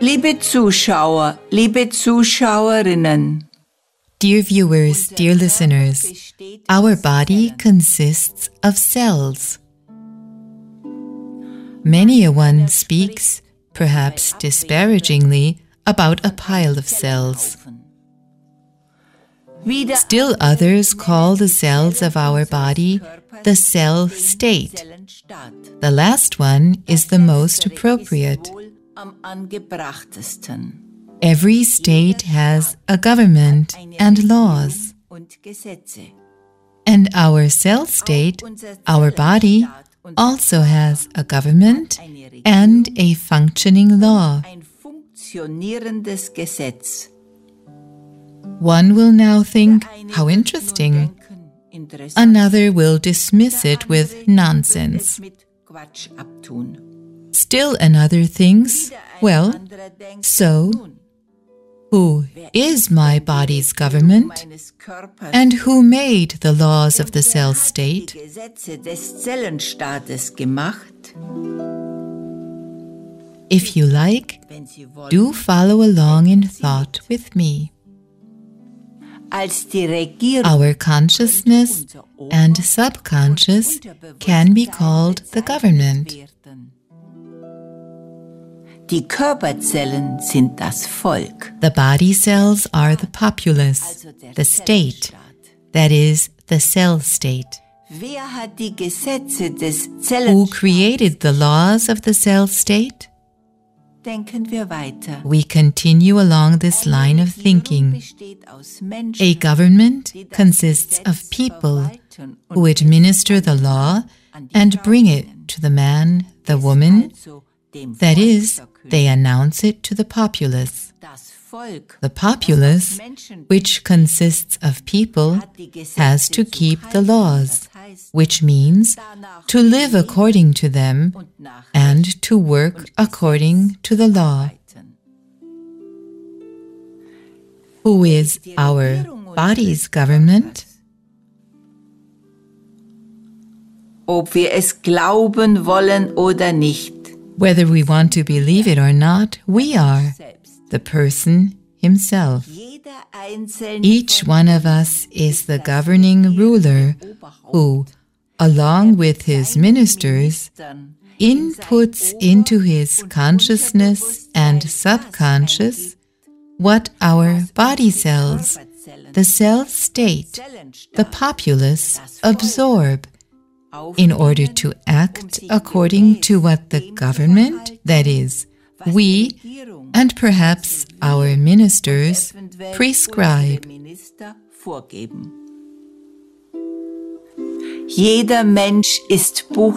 Liebe Zuschauer, liebe Zuschauerinnen. Dear viewers, dear listeners, our body consists of cells. Many a one speaks, perhaps disparagingly, about a pile of cells. Still others call the cells of our body the cell state. The last one is the most appropriate. Every state has a government and laws. And our cell state, our body, also has a government and a functioning law. One will now think, how interesting. Another will dismiss it with nonsense. Still another thinks, well, so who is my body's government? And who made the laws of the cell state? If you like, do follow along in thought with me. Our consciousness and subconscious can be called the government. Die Körperzellen sind das Volk. The body cells are the populace, the state, that is, the cell state. Who created the laws of the cell state? Denken wir weiter. We continue along this line of thinking. A government consists of people who administer the law and bring it to the man, the woman, that is, they announce it to the populace. The populace, which consists of people, has to keep the laws, which means to live according to them and to work according to the law. Who is our body's government? Ob wir es glauben wollen oder nicht. Whether we want to believe it or not, we are the person himself. Each one of us is the governing ruler who, along with his ministers, inputs into his consciousness and subconscious what our body cells, the cell state, the populace absorb in order to act according to what the government, that is, we, and perhaps our ministers, prescribe. Jeder Mensch ist